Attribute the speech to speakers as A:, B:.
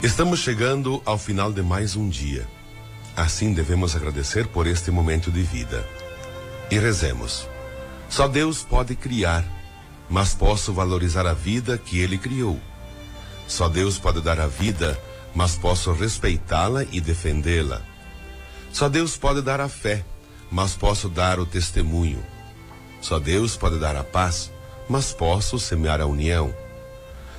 A: Estamos chegando ao final de mais um dia. Assim devemos agradecer por este momento de vida. E rezemos. Só Deus pode criar, mas posso valorizar a vida que Ele criou. Só Deus pode dar a vida, mas posso respeitá-la e defendê-la. Só Deus pode dar a fé, mas posso dar o testemunho. Só Deus pode dar a paz, mas posso semear a união.